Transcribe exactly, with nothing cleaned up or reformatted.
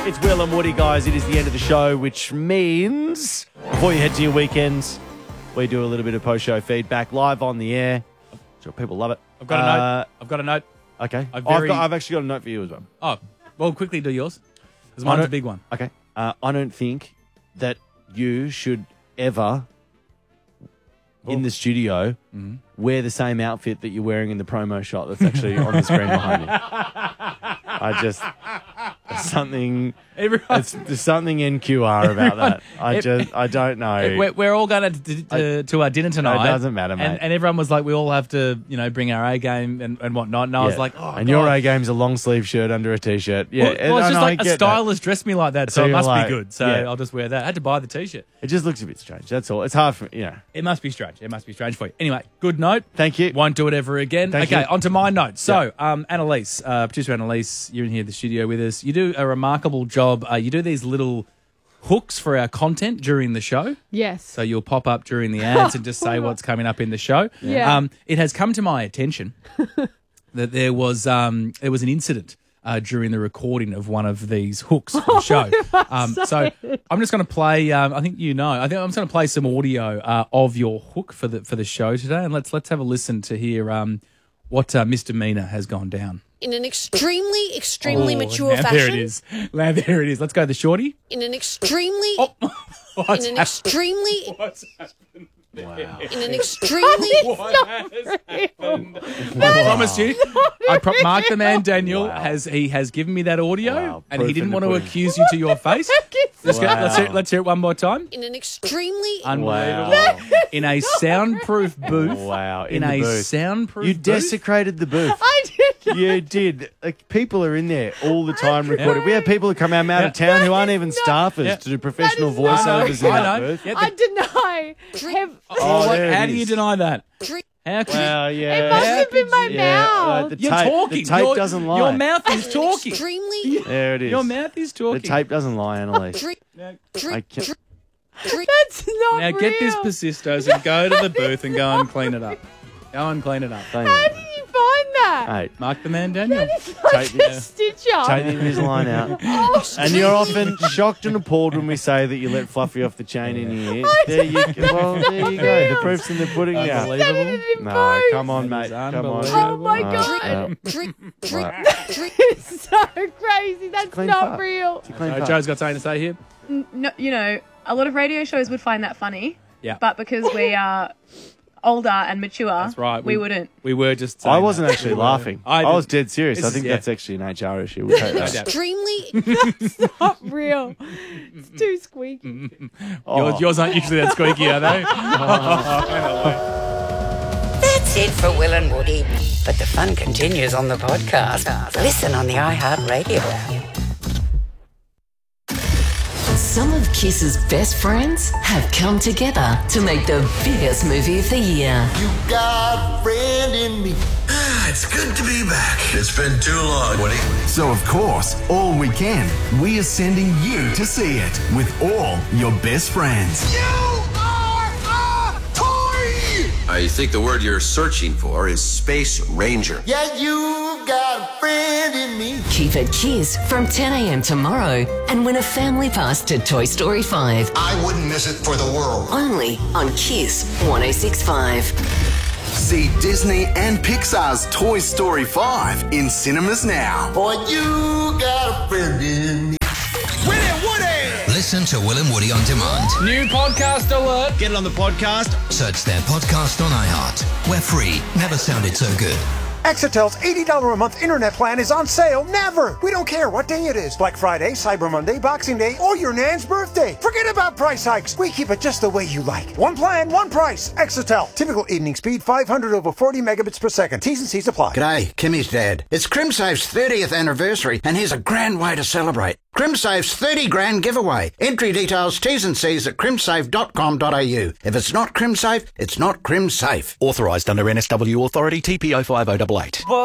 It's Will and Woody, guys. It is the end of the show, which means before you head to your weekends, we do a little bit of post-show feedback live on the air. I'm sure people love it. I've got a Uh, note. I've got a note. Okay. A I've, very- got, I've actually got a note for you as well. Oh, well, quickly do yours. Because I mine's a don't- big one. Okay. Uh, I don't think that you should ever, in the studio, wear the same outfit that you're wearing in the promo shot that's actually on the screen behind you. I just... there's something... Everyone, It's, there's something N Q R about that. I It- just... I don't know. we're, we're all going to, to, to our dinner tonight. It doesn't matter, mate. And, and everyone was like, we all have to, you know, bring our A game and, and whatnot. And I was Yeah. like, oh, and God. your A game's a long sleeve shirt under a t-shirt. Yeah, Well, well, it's and just I like a get that. stylist dressed me like that, so, So it you're must like- be good. So yeah. I'll just wear that. I had to buy the T-shirt. It just looks a bit strange. That's all. It's hard for you know. It must be strange. It must be strange for you. Anyway, good note. Thank you. Won't do it ever again. Thank okay, you. on to my note. So, um, Annalise, uh, producer Annalise, you're in here in the studio with us. You do a remarkable job. Uh, you do these little hooks for our content during the show. Yes. So you'll pop up during the ads and just say what's coming up in the show. Yeah. Um, it has come to my attention that there was um, there was an incident uh, during the recording of one of these hooks for the show. Um, so I'm just going to play. Um, I think you know. I think I'm just going to play some audio uh, of your hook for the for the show today, and let's let's have a listen to hear um, what uh, misdemeanor has gone down. In an extremely, extremely Oh, mature now fashion. There it is. Now there it is. Let's go the shorty. In an extremely, Oh, what's in an happened? extremely, What's happened? in an extremely, What has happened? I promise you, I pro- Mark the Man Daniel Wow. has he has given me that audio, Wow. and he Proof didn't in the want to pudding. accuse you to your face. Let's, go, Wow. let's, hear, it- let's hear it one more time. in an extremely, Unbelievable. Wow. In a soundproof booth. Wow. In, In the a booth. soundproof You booth. desecrated the booth. I did. You did. Like people are in there all the time recording. We have people who come out out of town who aren't even staffers Yeah. to do professional That is not voiceovers in I that know. booth. Yeah, I the- deny. Have, Oh, what- there it how do you is. deny that? drink, How can Wow, yeah. it must How have been could my you- Yeah, mouth. uh, the You're tape, talking. The tape your, doesn't lie. Your mouth in is an talking. extremely, There it is. Your mouth is The talking. tape doesn't lie, Annalise. drink, I drink, can't- drink, drink. That's not Now real. get this persistos and go to the booth and go and clean it up. Go and clean it up. Thank How you. did you find that? Hey, Mark the Man Daniel. It's like Take a the- stitch up. take the Invisalign out. Oh, And you're often shocked and appalled when we say that you let Fluffy off the chain in your ear. There you go. Well, there you go. The proof's in the pudding now. Unbelievable. in No, both. come on, That mate. is Come on. unbelievable. Oh my Uh, god. yeah. Drink, drink, Right. drink. It's so crazy. That's clean not cut. real. Clean Uh, cut. Joe's got something to say here. No, you know, a lot of radio shows would find that funny. Yeah. But because we are older and mature, That's right. we, wouldn't. We were just saying I wasn't that. actually We were. laughing. I, did- was dead serious. This I is- think yeah. that's actually an H R issue. We'll take that. Yeah. Extremely, Not real. It's too squeaky. Oh. Yours, yours aren't usually that squeaky, are they? That's it for Will and Woody. But the fun continues on the podcast. Listen on the iHeartRadio app. Some of Kiss's best friends have come together to make the biggest movie of the year. You got a friend in me. Ah, it's good to be back. It's been too long, Woody. So, of course, all weekend, we are sending you to see it with all your best friends. You are a toy! I think the word you're searching for is Space Ranger. Yeah, you got a friend in me. Keep it Kiss from ten a.m. tomorrow and win a family pass to Toy Story five. I wouldn't miss it for the world. Only on Kiss one oh six point five. See Disney and Pixar's Toy Story five in cinemas now. Boy, you got a friend in me. Will and Woody! Listen to Will and Woody on demand. New podcast alert. Get it on the podcast. Search their podcast on iHeart. We're free. Never sounded so good. Exitel's eighty dollars a month internet plan is on sale never. We don't care what day it is. Black Friday, Cyber Monday, Boxing Day, or your nan's birthday. Forget about price hikes. We keep it just the way you like. One plan, one price. Exitel. Typical evening speed five hundred over forty megabits per second. T's and C's apply. G'day, Kimmy's dad. It's CrimSafe's thirtieth anniversary, and here's a grand way to celebrate. CrimSafe's thirty grand giveaway. Entry details, T's and C's at crimsafe dot com dot a u. If it's not CrimSafe, it's not CrimSafe. Authorised under N S W Authority T P oh five oh eight eight.